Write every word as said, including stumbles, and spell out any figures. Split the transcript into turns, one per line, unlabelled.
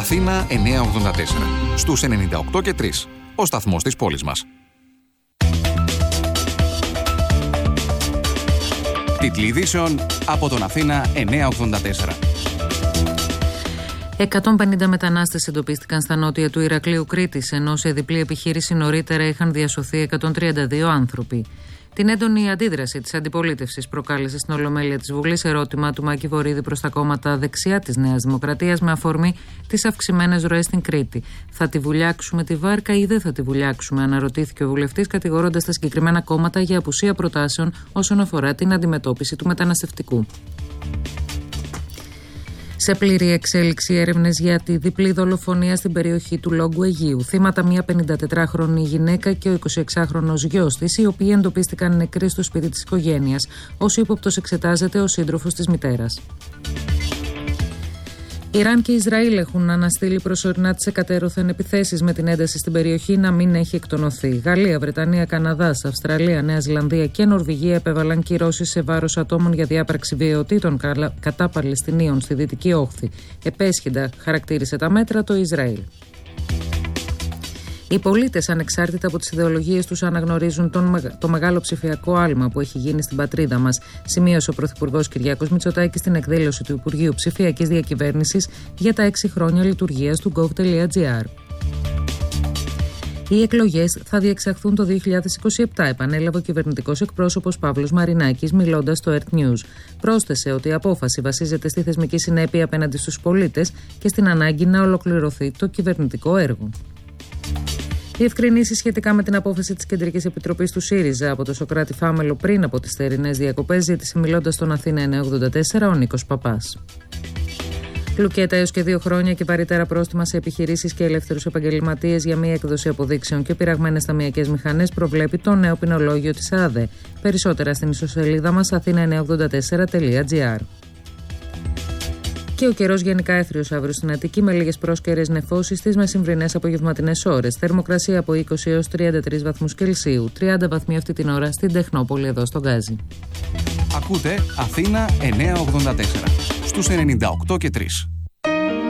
Αθήνα εννιακόσια ογδόντα τέσσερα. Στους ενενήντα οκτώ και τρία. Ο σταθμός της πόλης μας. Τίτλοι ειδήσεων από τον Αθήνα εννιακόσια ογδόντα τέσσερα.
εκατόν πενήντα μετανάστες εντοπίστηκαν στα νότια του Ηρακλείου Κρήτης, ενώ σε διπλή επιχείρηση νωρίτερα είχαν διασωθεί εκατόν τριάντα δύο άνθρωποι. Την έντονη αντίδραση της αντιπολίτευσης προκάλεσε στην Ολομέλεια της Βουλής ερώτημα του Μάκη Βορίδη προς τα κόμματα δεξιά της Νέας Δημοκρατίας με αφορμή τις αυξημένες ροές στην Κρήτη. Θα τη βουλιάξουμε τη βάρκα ή δεν θα τη βουλιάξουμε, αναρωτήθηκε ο βουλευτής, κατηγορώντας τα συγκεκριμένα κόμματα για απουσία προτάσεων όσον αφορά την αντιμετώπιση του μεταναστευτικού. Σε πλήρη εξέλιξη έρευνες για τη διπλή δολοφονία στην περιοχή του Λόγκου Αιγείου. Θύματα μια πενηντατετράχρονη γυναίκα και ο εικοσιεξάχρονος γιος της, οι οποίοι εντοπίστηκαν νεκροί στο σπίτι της οικογένειας. Ως ύποπτος εξετάζεται ο σύντροφος της μητέρας. Ιράν και Ισραήλ έχουν αναστείλει προσωρινά τις εκατέρωθεν επιθέσεις με την ένταση στην περιοχή να μην έχει εκτονωθεί. Γαλλία, Βρετανία, Καναδάς, Αυστραλία, Νέα Ζηλανδία και Νορβηγία επέβαλαν κυρώσεις σε βάρος ατόμων για διάπραξη βιαιοτήτων κατά Παλαιστινίων στη Δυτική Όχθη. Επέσχυντα χαρακτήρισε τα μέτρα το Ισραήλ. Οι πολίτες, ανεξάρτητα από τις ιδεολογίες τους, αναγνωρίζουν τον, το μεγάλο ψηφιακό άλμα που έχει γίνει στην πατρίδα μας, σημείωσε ο Πρωθυπουργός Κυριάκος Μητσοτάκης στην εκδήλωση του Υπουργείου Ψηφιακής Διακυβέρνησης για τα έξι χρόνια λειτουργίας του gov.gr. Οι εκλογές θα διεξαχθούν το δύο χιλιάδες είκοσι επτά, επανέλαβε ο κυβερνητικός εκπρόσωπος Παύλος Μαρινάκης, μιλώντας στο Earth News. Πρόσθεσε ότι η απόφαση βασίζεται στη θεσμική συνέπεια απέναντι στους πολίτες και στην ανάγκη να ολοκληρωθεί το κυβερνητικό έργο. Διευκρινήσεις σχετικά με την απόφαση της Κεντρικής Επιτροπής του ΣΥΡΙΖΑ από το Σωκράτη Φάμελο πριν από τις θερινές διακοπές ζήτησε, μιλώντας στον Αθήνα εννιακόσια ογδόντα τέσσερα, ο Νίκος Παπάς. Λουκέτα έως και δύο χρόνια και βαρύτερα πρόστιμα σε επιχειρήσεις και ελεύθερους επαγγελματίες για μη έκδοση αποδείξεων και πειραγμένες ταμειακές μηχανές προβλέπει το νέο ποινολόγιο της ΑΔΕ. Περισσότερα στην ιστοσελίδα μας αθήνα εννιακόσια ογδόντα τέσσερα τελεία τζι άρ. Και ο καιρός γενικά έθριος αύριο στην Αττική με λίγες πρόσκαιρες νεφώσεις στις μεσημβρινές απογευματινές ώρες. Θερμοκρασία από είκοσι έως τριάντα τρεις βαθμούς Κελσίου. τριάντα βαθμοί αυτή την ώρα στην Τεχνόπολη εδώ στο Γκάζι.
Ακούτε Αθήνα εννιακόσια ογδόντα τέσσερα στους ενενήντα οκτώ και τρία.